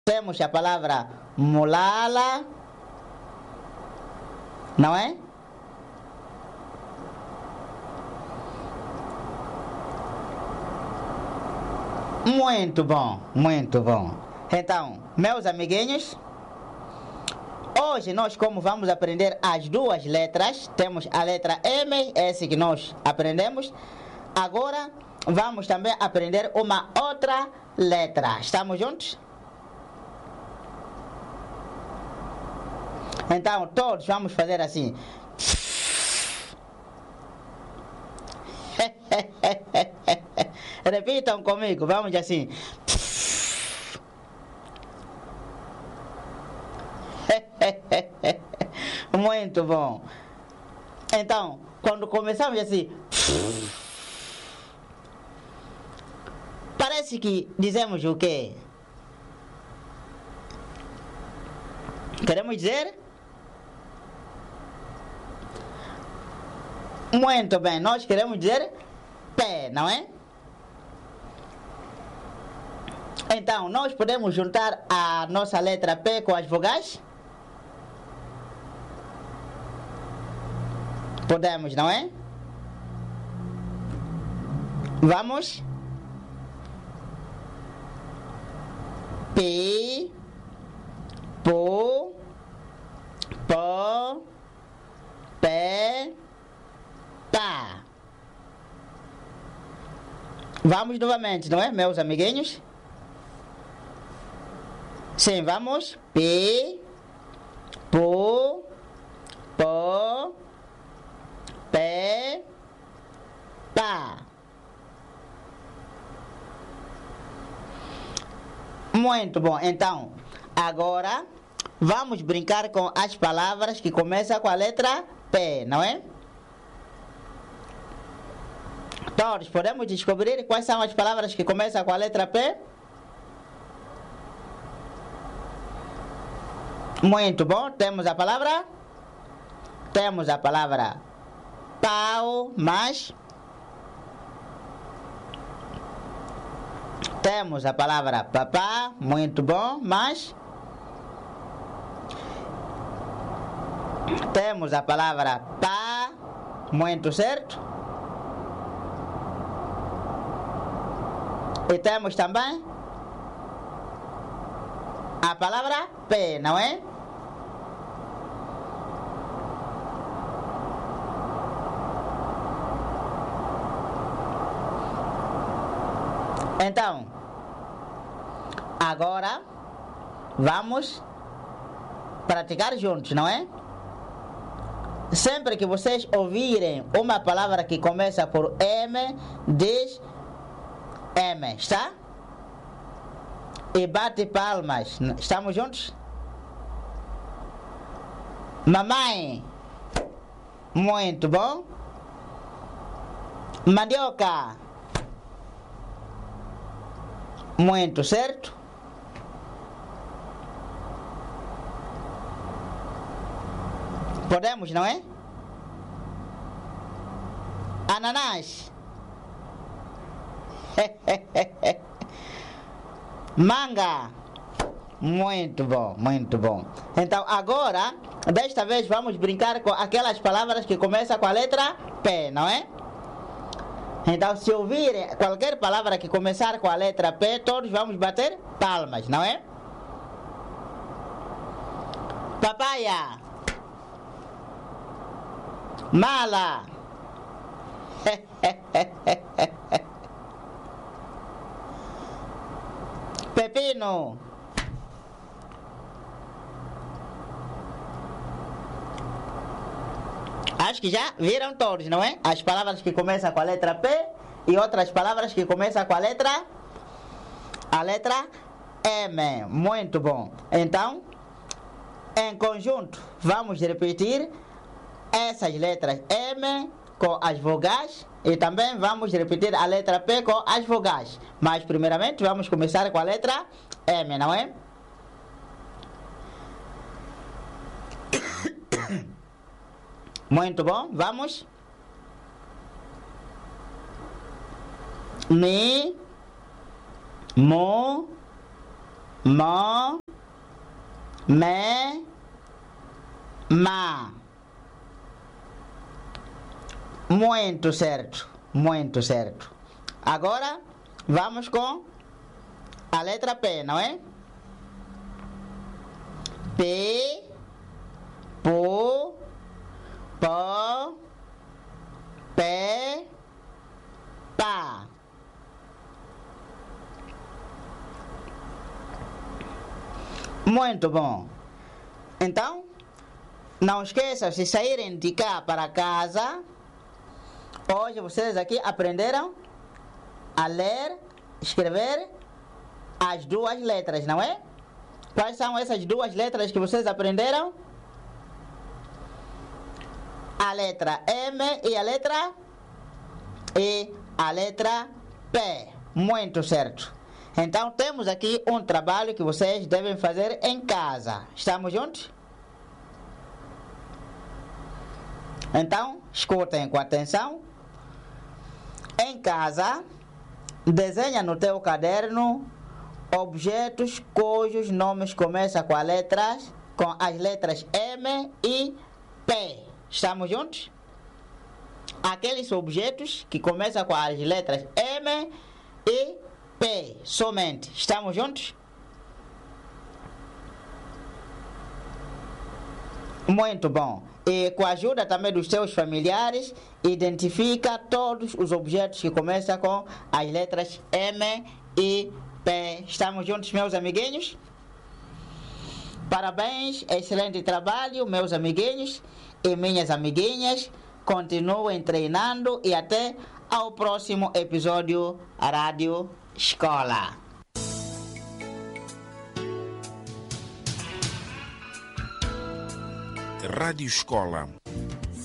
Temos a palavra mulala, não é? Muito bom, muito bom. Então, meus amiguinhos, hoje nós como vamos aprender as duas letras, temos a letra M, esse que nós aprendemos. Agora vamos também aprender uma outra letra. Estamos juntos? Então, todos vamos fazer assim. Repitam comigo, vamos assim. Muito bom. Então, quando começamos assim, parece que dizemos o quê? Queremos dizer? Muito bem, nós queremos dizer pé, não é? Então, nós podemos juntar a nossa letra P com as vogais? Podemos, não é? Vamos? Pi, pu, po, pé, pá. Vamos novamente, não é, meus amiguinhos? Sim, vamos. Pi, pu, po, pé, pá. Muito bom. Então, agora vamos brincar com as palavras que começam com a letra P, não é? Todos podemos descobrir quais são as palavras que começam com a letra P? Muito bom. Temos a palavra? Temos a palavra pau, mas temos a palavra papá, muito bom, mas temos a palavra pá, muito certo. E temos também a palavra P, não é? Então, agora vamos praticar juntos, não é? Sempre que vocês ouvirem uma palavra que começa por M, diz M, está? E bate palmas. Estamos juntos? Mamãe. Muito bom. Mandioca. Muito certo. Podemos, não é? Ananás. Manga. Muito bom, muito bom. Então agora, desta vez vamos brincar com aquelas palavras que começam com a letra P, não é? Então se ouvirem qualquer palavra que começar com a letra P, todos vamos bater palmas, não é? Papaya. Mala. Pepino. Acho que já viram todos, não é? As palavras que começam com a letra P e outras palavras que começam com a letra M. Muito bom. Então, em conjunto, vamos repetir essas letras M com as vogais e também vamos repetir a letra P com as vogais. Mas primeiramente vamos começar com a letra M, não é? Muito bom, vamos. Mi, mo, Mo, me, ma. Muito certo, muito certo. Agora vamos com a letra P, não é? P, pu, po, pé, pá. Muito bom. Então, não esqueçam, se saírem de cá para casa, hoje vocês aqui aprenderam a ler, escrever as duas letras, não é? Quais são essas duas letras que vocês aprenderam? A letra M e a letra P. Muito certo. Então temos aqui um trabalho que vocês devem fazer em casa. Estamos juntos? Então, escutem com atenção. Em casa, desenha no teu caderno objetos cujos nomes começam com as letras M e P. Estamos juntos? Aqueles objetos que começam com as letras M e P somente. Estamos juntos? Muito bom. E com a ajuda também dos seus familiares, identifica todos os objetos que começam com as letras M e P. Estamos juntos, meus amiguinhos? Parabéns, excelente trabalho, meus amiguinhos e minhas amiguinhas. Continuem treinando e até ao próximo episódio Rádio Escola. Rádio Escola,